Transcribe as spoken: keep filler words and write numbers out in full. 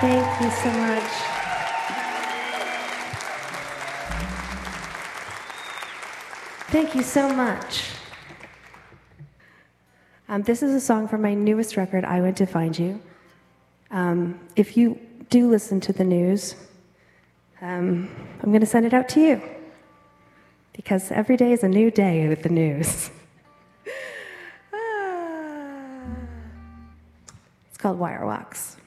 Thank you so much. Thank you so much. Um, this is a song from my newest record, I Went to Find You. Um, if you do listen to the news, um, I'm going to send it out to you. Because every day is a new day with the news. It's called Wire Walks.